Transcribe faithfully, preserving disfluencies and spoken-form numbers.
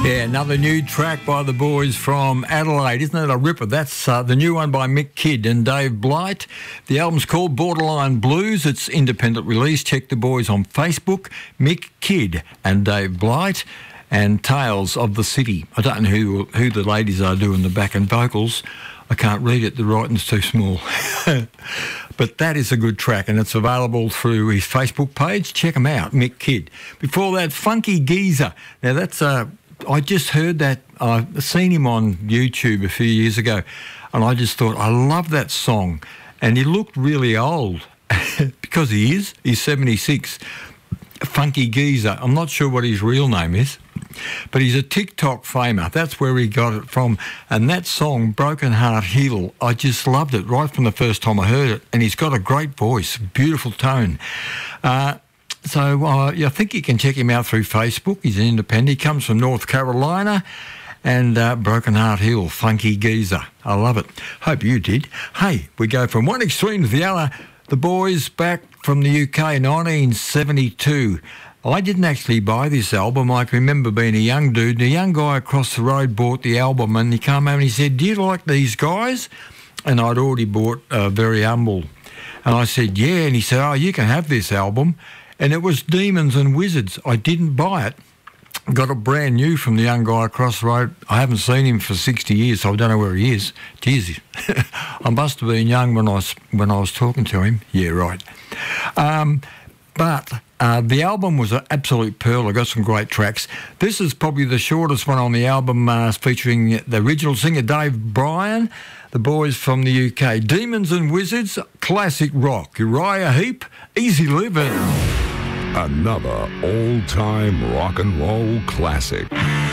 Yeah, another new track by the boys from Adelaide. Isn't it a ripper? That's uh, the new one by Mick Kidd and Dave Blight. The album's called Borderline Blues. It's independent release. Check the boys on Facebook. Mick Kidd and Dave Blight and Tales of the City. I don't know who, who the ladies are doing the backing vocals. I can't read it. The writing's too small. But that is a good track, and it's available through his Facebook page. Check him out, Mick Kidd. Before that, Funky Geezer. Now, that's a... I just heard that, I've seen him on YouTube a few years ago, and I just thought, I love that song. And he looked really old, because he is. He's seventy-six. Funky Geezer. I'm not sure what his real name is, but he's a TikTok famer. That's where he got it from. And that song, Broken Heart Hill, I just loved it right from the first time I heard it. And he's got a great voice, beautiful tone. Uh, So uh, I think you can check him out through Facebook. He's an independent. He comes from North Carolina. And uh, Broken Heart Hill, Funky Geezer. I love it. Hope you did. Hey, we go from one extreme to the other. The boys back from the U K, nineteen seventy-two. I didn't actually buy this album. I can remember being a young dude, and a young guy across the road bought the album, and he came home and he said, "Do you like these guys?" And I'd already bought uh, Very Humble. And I said, "Yeah." And he said, "Oh, you can have this album." And it was Demons and Wizards. I didn't buy it. Got it brand new from the young guy across the road. I haven't seen him for sixty years, so I don't know where he is. Jeez, I must have been young when I was, when I was talking to him. Yeah, right. Um, but uh, the album was an absolute pearl. I got some great tracks. This is probably the shortest one on the album, uh, featuring the original singer Dave Bryan, the boys from the U K. Demons and Wizards, classic rock. Uriah Heep, Easy Living. Another all-time rock and roll classic.